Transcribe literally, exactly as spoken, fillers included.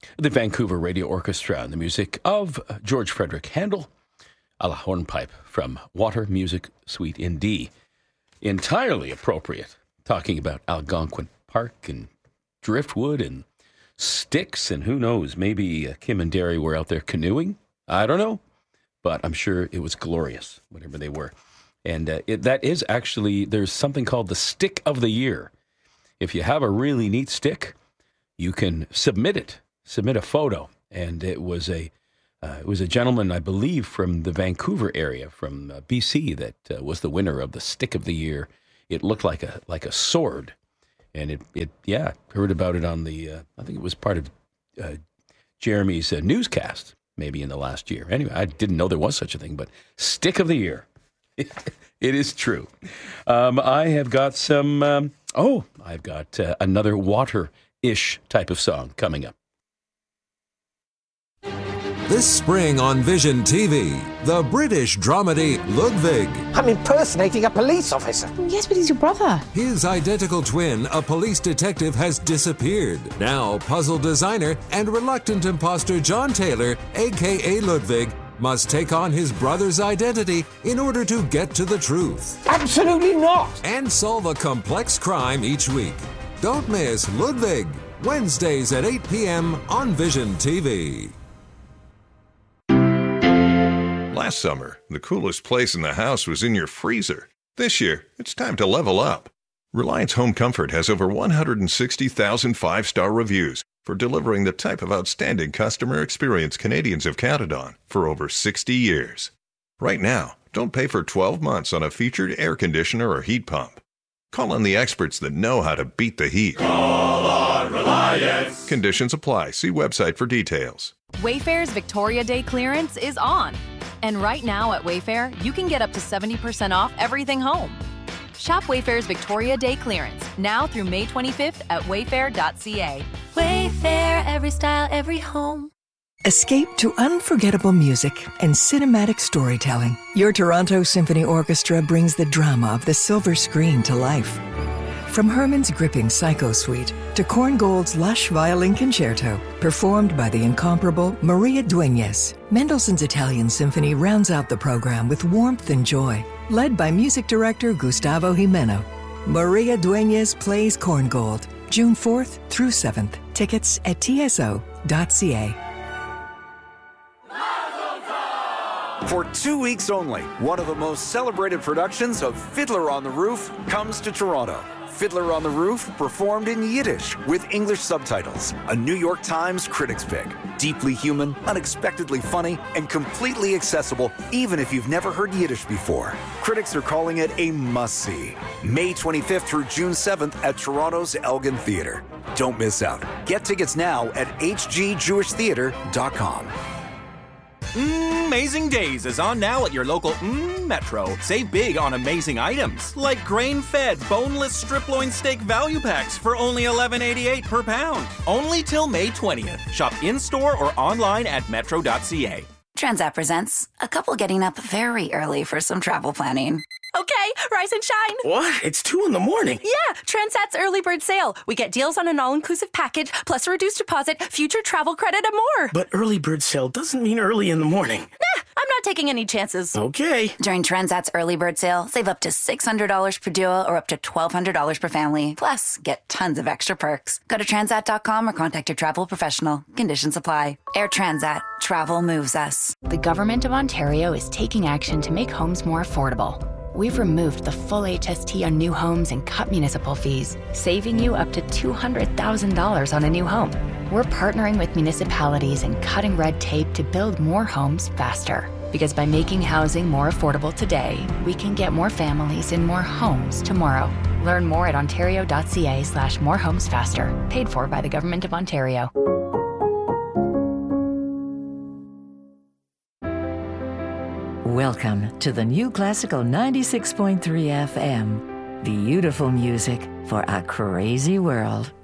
the Vancouver Radio Orchestra and the music of George Frederick Handel, a la hornpipe from Water Music Suite in D. Entirely appropriate, talking about Algonquin Park and driftwood and sticks, and who knows, maybe uh, Kim and Derry were out there canoeing. I don't know, but I'm sure it was glorious, whatever they were. And uh, it, that is actually, there's something called the Stick of the Year. If you have a really neat stick, you can submit it, submit a photo. And it was a uh, it was a gentleman, I believe, from the Vancouver area, from uh, B C, that uh, was the winner of the Stick of the Year. It looked like a like a sword. And it, it yeah, heard about it on the, uh, I think it was part of uh, Jeremy's uh, newscast, maybe in the last year. Anyway, I didn't know there was such a thing, but Stick of the Year. It is true. Um, I have got some, um, oh, I've got uh, another water-ish type of song coming up. This spring on Vision T V, the British dramedy Ludwig. I'm impersonating a police officer. Yes, but he's your brother. His identical twin, a police detective, has disappeared. Now, puzzle designer and reluctant imposter John Taylor, a k a. Ludwig, must take on his brother's identity in order to get to the truth. Absolutely not. And solve a complex crime each week. Don't miss Ludwig, Wednesdays at eight p.m. on Vision T V. Last summer, the coolest place in the house was in your freezer. This year, it's time to level up. Reliance Home Comfort has over one hundred sixty thousand five-star reviews for delivering the type of outstanding customer experience Canadians have counted on for over sixty years. Right now, don't pay for twelve months on a featured air conditioner or heat pump. Call on the experts that know how to beat the heat. Call on Reliance. Conditions apply. See website for details. Wayfair's Victoria Day clearance is on. And right now at Wayfair, you can get up to seventy percent off everything home. Shop Wayfair's Victoria Day clearance now through May twenty-fifth at wayfair dot c a. Wayfair, every style, every home. Escape to unforgettable music and cinematic storytelling. Your Toronto Symphony Orchestra brings the drama of the silver screen to life. From Herman's gripping Psycho Suite to Korngold's lush violin concerto, performed by the incomparable Maria Dueñas, Mendelssohn's Italian Symphony rounds out the program with warmth and joy. Led by music director Gustavo Jimeno, Maria Dueñas plays Korngold, June fourth through seventh. Tickets at t s o dot c a. For two weeks only, one of the most celebrated productions of Fiddler on the Roof comes to Toronto. Fiddler on the Roof, performed in Yiddish with English subtitles. A New York Times critics pick. Deeply human, unexpectedly funny, and completely accessible even if you've never heard Yiddish before. Critics are calling it a must-see. May twenty-fifth through June seventh at Toronto's Elgin Theatre. Don't miss out. Get tickets now at h g jewish theatre dot com. Mm, Amazing Days is on now at your local mm, Metro. Save big on amazing items, like grain-fed, boneless strip loin steak value packs for only eleven eighty-eight per pound. Only till May twentieth. Shop in-store or online at metro dot c a. Transat presents a couple getting up very early for some travel planning. Okay, rise and shine. What? It's two in the morning. Yeah, Transat's early bird sale. We get deals on an all-inclusive package, plus a reduced deposit, future travel credit, and more. But early bird sale doesn't mean early in the morning. Nah, I'm not taking any chances. Okay. During Transat's early bird sale, save up to six hundred dollars per duo or up to twelve hundred dollars per family. Plus, get tons of extra perks. Go to transat dot com or contact your travel professional. Conditions apply. Air Transat. Travel moves us. The Government of Ontario is taking action to make homes more affordable. We've removed the full H S T on new homes and cut municipal fees, saving you up to two hundred thousand dollars on a new home. We're partnering with municipalities and cutting red tape to build more homes faster. Because by making housing more affordable today, we can get more families in more homes tomorrow. Learn more at ontario dot c a slash more homes faster. Paid for by the Government of Ontario. Welcome to the New Classical ninety-six point three F M. Beautiful music for a crazy world.